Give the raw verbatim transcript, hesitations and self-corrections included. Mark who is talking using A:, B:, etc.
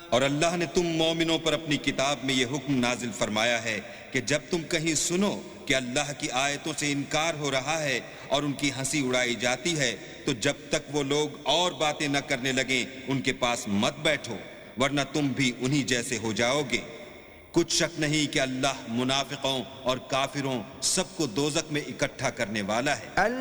A: और अल्लाह ने तुम मोमिनों पर अपनी किताब में यह हुक्म नाजिल फरमाया है कि जब तुम कहीं सुनो कि अल्लाह की आयतों से इनकार हो रहा है और उनकी हंसी उड़ाई जाती है, तो जब तक वो लोग और बातें न करने लगें उनके पास मत बैठो, वरना तुम भी उन्हीं जैसे हो जाओगे। कुछ शक नहीं कि अल्लाह मुनाफिकों और काफिरों सबको दोज़ख में इकट्ठा करने वाला है।